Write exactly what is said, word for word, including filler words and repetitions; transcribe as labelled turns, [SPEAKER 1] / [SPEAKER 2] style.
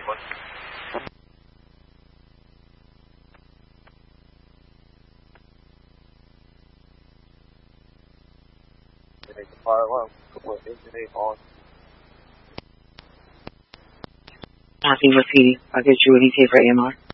[SPEAKER 1] fire alarm.
[SPEAKER 2] Happy repeating. I'll get you an E T A for A M R.